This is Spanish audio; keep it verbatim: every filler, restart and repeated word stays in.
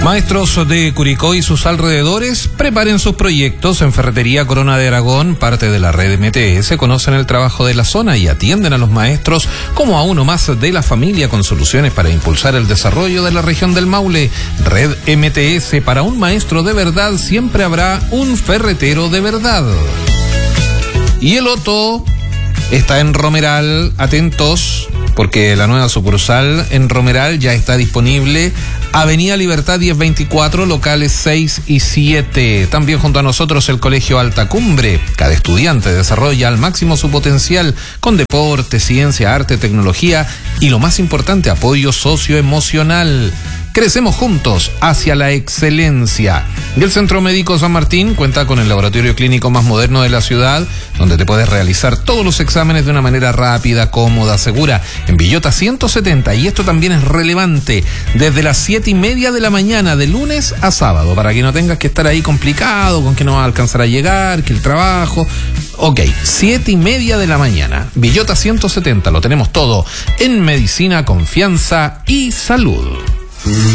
Maestros de Curicó y sus alrededores preparen sus proyectos. En Ferretería Corona de Aragón, parte de la red M T S, conocen el trabajo de la zona y atienden a los maestros como a uno más de la familia, con soluciones para impulsar el desarrollo de la región del Maule. Red M T S, para un maestro de verdad siempre habrá un ferretero de verdad. Y el Otto está en Romeral, atentos, porque la nueva sucursal en Romeral ya está disponible. Avenida Libertad diez veinticuatro, locales seis y siete. También junto a nosotros el Colegio Alta Cumbre. Cada estudiante desarrolla al máximo su potencial con deporte, ciencia, arte, tecnología y, lo más importante, apoyo socioemocional. Crecemos juntos hacia la excelencia. Y el Centro Médico San Martín cuenta con el laboratorio clínico más moderno de la ciudad, donde te puedes realizar todos los exámenes de una manera rápida, cómoda, segura. En Villota ciento setenta, y esto también es relevante, desde las siete y media de la mañana, de lunes a sábado, para que no tengas que estar ahí complicado, con que no va a alcanzar a llegar, que el trabajo... Ok, siete y media de la mañana, Villota ciento setenta, lo tenemos todo en medicina, confianza y salud.